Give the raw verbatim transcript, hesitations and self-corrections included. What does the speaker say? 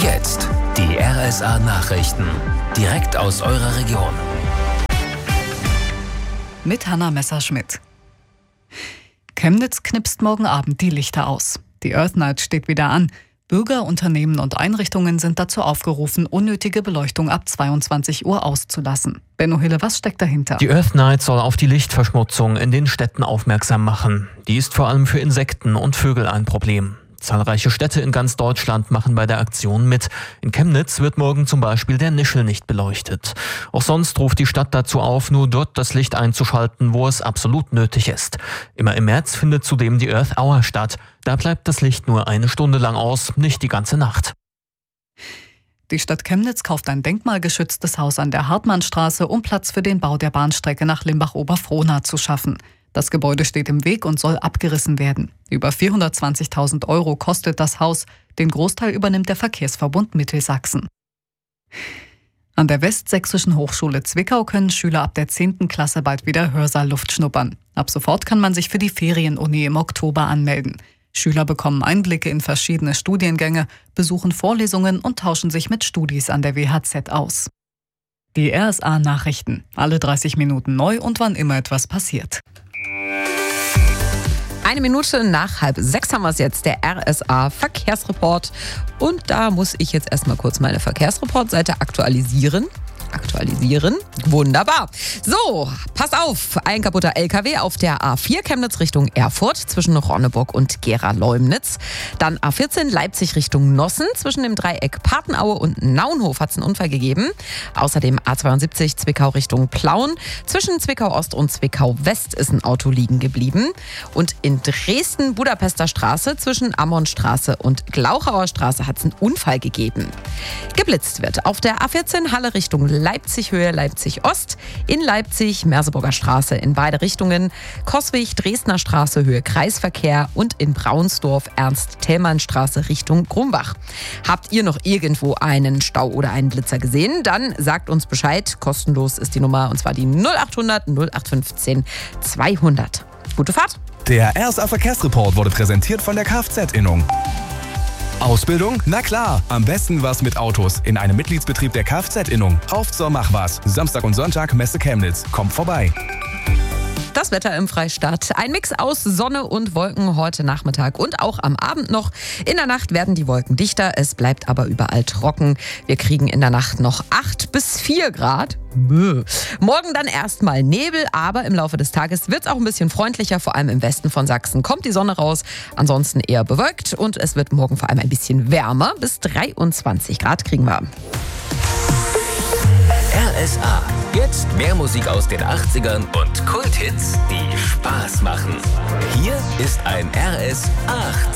Jetzt die R S A-Nachrichten. Direkt aus eurer Region. Mit Hanna Messerschmidt. Chemnitz knipst morgen Abend die Lichter aus. Die Earth Night steht wieder an. Bürger, Unternehmen und Einrichtungen sind dazu aufgerufen, unnötige Beleuchtung ab zweiundzwanzig Uhr auszulassen. Benno Hille, was steckt dahinter? Die Earth Night soll auf die Lichtverschmutzung in den Städten aufmerksam machen. Die ist vor allem für Insekten und Vögel ein Problem. Zahlreiche Städte in ganz Deutschland machen bei der Aktion mit. In Chemnitz wird morgen zum Beispiel der Nischel nicht beleuchtet. Auch sonst ruft die Stadt dazu auf, nur dort das Licht einzuschalten, wo es absolut nötig ist. Immer im März findet zudem die Earth Hour statt. Da bleibt das Licht nur eine Stunde lang aus, nicht die ganze Nacht. Die Stadt Chemnitz kauft ein denkmalgeschütztes Haus an der Hartmannstraße, um Platz für den Bau der Bahnstrecke nach Limbach-Oberfrohna zu schaffen. Das Gebäude steht im Weg und soll abgerissen werden. Über vierhundertzwanzigtausend Euro kostet das Haus. Den Großteil übernimmt der Verkehrsverbund Mittelsachsen. An der Westsächsischen Hochschule Zwickau können Schüler ab der zehnten Klasse bald wieder Hörsaal-Luft schnuppern. Ab sofort kann man sich für die Ferienuni im Oktober anmelden. Schüler bekommen Einblicke in verschiedene Studiengänge, besuchen Vorlesungen und tauschen sich mit Studis an der W H Z aus. Die R S A-Nachrichten. Alle dreißig Minuten neu und wann immer etwas passiert. Eine Minute nach halb sechs haben wir es jetzt, der R S A-Verkehrsreport. Und da muss ich jetzt erstmal kurz meine Verkehrsreport-Seite aktualisieren. Aktualisieren. Wunderbar. So, pass auf. Ein kaputter L K W auf der A vier Chemnitz Richtung Erfurt zwischen Ronneburg und Gera-Leumnitz. Dann A vierzehn Leipzig Richtung Nossen. Zwischen dem Dreieck Patenaue und Naunhof hat es einen Unfall gegeben. Außerdem A zweiundsiebzig Zwickau Richtung Plauen. Zwischen Zwickau Ost und Zwickau West ist ein Auto liegen geblieben. Und in Dresden Budapester Straße zwischen Ammonstraße und Glauchauer Straße hat es einen Unfall gegeben. Geblitzt wird auf der A vierzehn Halle Richtung Leipzig Höhe Leipzig Ost, in Leipzig Merseburger Straße in beide Richtungen, Coswig Dresdner Straße Höhe Kreisverkehr und in Braunsdorf Ernst-Thälmann-Straße Richtung Grumbach. Habt ihr noch irgendwo einen Stau oder einen Blitzer gesehen? Dann sagt uns Bescheid. Kostenlos ist die Nummer und zwar die null achthundert null acht fünfzehn zweihundert. Gute Fahrt! Der R S A-Verkehrsreport wurde präsentiert von der Kfz-Innung. Ausbildung? Na klar, am besten was mit Autos in einem Mitgliedsbetrieb der Kfz-Innung. Auf zur Machwas. Samstag und Sonntag Messe Chemnitz. Kommt vorbei. Das Wetter im Freistaat. Ein Mix aus Sonne und Wolken heute Nachmittag und auch am Abend noch. In der Nacht werden die Wolken dichter, es bleibt aber überall trocken. Wir kriegen in der Nacht noch acht bis vier Grad. Bäh. Morgen dann erstmal Nebel, aber im Laufe des Tages wird es auch ein bisschen freundlicher. Vor allem im Westen von Sachsen kommt die Sonne raus. Ansonsten eher bewölkt und es wird morgen vor allem ein bisschen wärmer. Bis dreiundzwanzig Grad kriegen wir. R S A. Jetzt mehr Musik aus den achtzigern und Kulthits, die Spaß machen. Hier ist ein R S A.